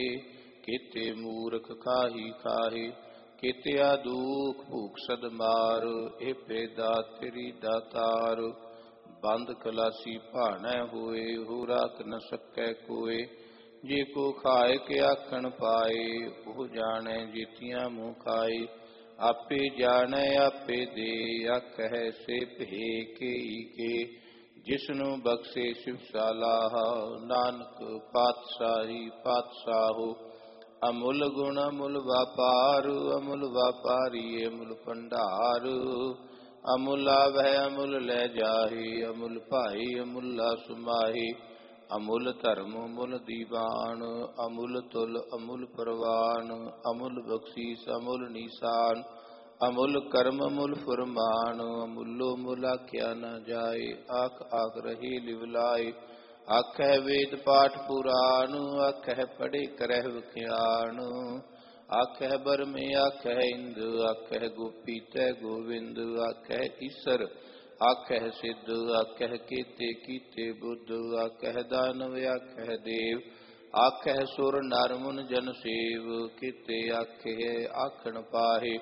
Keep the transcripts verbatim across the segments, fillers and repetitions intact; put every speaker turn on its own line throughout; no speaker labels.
केते मूर्ख खाही खाहे, केतिया दुख भूख सद मार, ए पेदा तेरी दातार। बंद कलासी भाणै होए, हो राख न सकै कोय, जे को खाए के आखण पाए, ओह जाने जीतियां मुँह खाए। आपे जाने आपे दे, आखै से भे के के, जिसनु बख्शे शिव सालाहा, नानक पातशाही पातशाहो। अमुल गुण अमुल व्यापार, अमुल व्यापारी अमुल भंडार। अमुला वह अमुल लै जाहे, अमुल भाई अमुला सुमाहे। अमुल धर्म अमुल दीवान, अमुल तुल अमुल परवान। अमुल बख्शीस अमुल निशान, अमुल कर्म अमुल फरमान। अमुलो मुला क्या न जाए, आख आख रही लिवलाए। आखै वेद पाठ पुराण, आखै पढ़े करह विख्यान। आखै बर में आखै इंद, आखै गोपी तै गोविंद। आखै ईसर आखै सिद्ध, आखै केते कीते बुद्ध। आखै दानव आखै देव, आखै सुर नर मुन जन सेव। केते आखे आखण पाहे,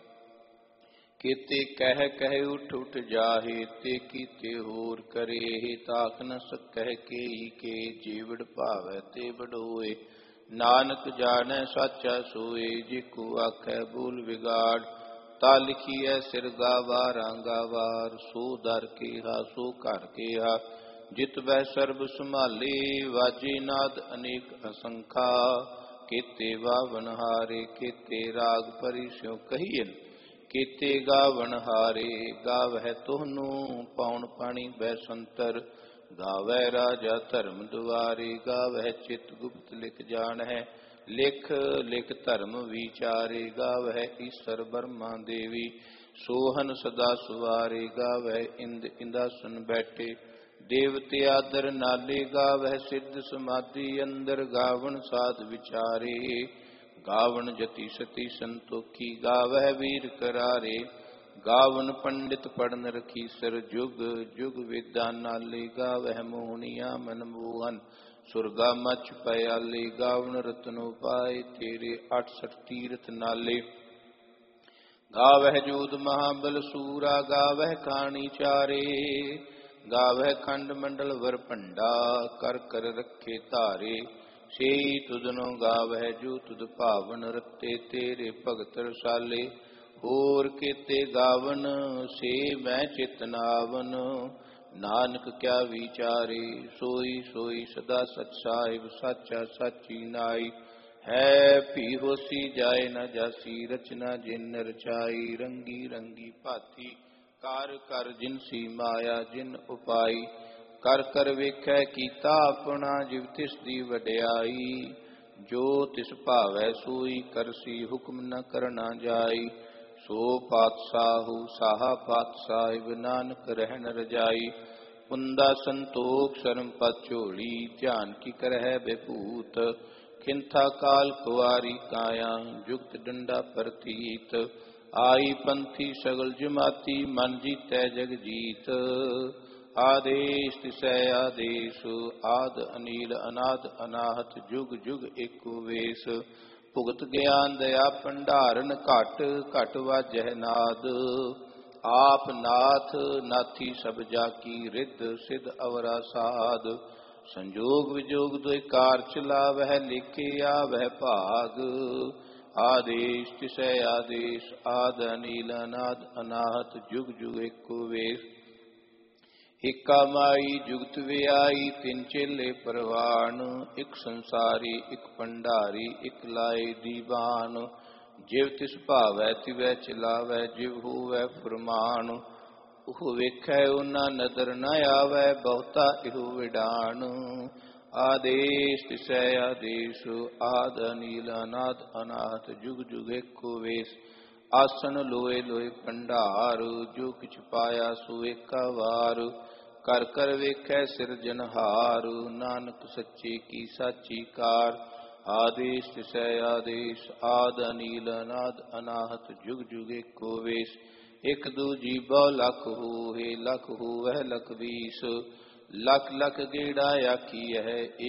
केते कह कह उठ उठ जाहे। ते कीते होर करे, ताक न सकह के के। जीवड़ भावै ते बड़ोए, नानक जानै साचा सोए। जिको आखै बोल बिगाड़, ता लिखिए सिर गावारां गावार। सो दर केहा सो घर केहा, जित वह सर्ब संभाले। वाजे नाद अनेक असंखा, केते वावन हारे। केते राग परि स्यों कहियन, केते गावन हारे। गावह तुहनु पौन पाणी बैसंतर, गावै राजा धर्म दुआरे। गावह चित गुप्त लिख जान है, लिख लिख धर्म विचारे। गावह ईश्वर ब्रह्मा देवी, सोहन सदा सुवारे। गावह इंद इंदासन बैठे, देवते आदर नाले। गावह सिद्ध समाधि अंदर, गावन साध विचारे। गावन जति सती संतोखी, गावह वीर करारे। गावन पंडित पढ़न रखीसर, जुग जुग विद्या नाले। गावह मोहनिया मन मोहन, सुरगा मच पयाले। गावन रतनो पाए, तेरे अठसठ तीर्थ नाले। गावह जोध महाबल सूरा, गावह खानी चारे। गावह खंड मंडल वर भंडा, कर कर रखे धारे। से तुदनो गावह जो तुद भावन, रते तेरे भगत रसाले। होर केते गावन, से मैं चितनावन। नानक क्या विचारे, सोई सोई सदा सच साहिब। साचा साची नाई, है भी होसी जाए न जासी। रचना जिन रचाई, रंगी रंगी भाती। कार कर जिनसी माया जिन उपाई। कर कर वेखै कीता अपना, जिव तिस दी वड्याई। जो तिस भावै सोई करसी, हुक्म न करना जाई। सो पातशाहु साहा पातशाहिब, नानक रहन रजाई। कुंदा संतोख शर्म पत झोली, ध्यान की करह बेभूत। खिंथा काल कुआरी काया, जुगत डंडा प्रतीत। आई पंथी सगल जमाती, मन जीतै जग जीत। आदेश तिसै आदेश, आद अनील अनाद अनाहत। जुग जुग एको वेश, भुगत ज्ञान दया भंडारन। घट घट वाजह नाद, आप नाथ नाथी सब जाकी। रिद्ध सिद्ध अवरा साध, संजोग विजोग दुई कार चलावह। लेके आवह भाग, आदेश तिसै आदेश। आद अनील अनाद अनाहत, जुग जुग एको वेश। इका माई जुगत व्याई, तिन चेले परवान। इक संसारी इक भंडारी, इक लाए दीवान। जिव तिस भावै तिवै चलावै, जिव होवै फरमान। ओह वेखै ओना नदर न आवै, बहुता इहो विडान। आदेश तिसै आदेश, आद अनील अनाद अनाहत। जुग जुग एको वेश। आसन लोए लोए भंडार, जो किछ पाया सो एका वार। कर कर वेखै सिरजनहार, नानक सच्चे की साची कार। आदेश तिसै आदेश, आद अनील अनाद अनाहत। जुग जुग एको वेश। एक दूजी बहु लख होए, लख होवै लख बीस। लख लख गेड़ा आखी है,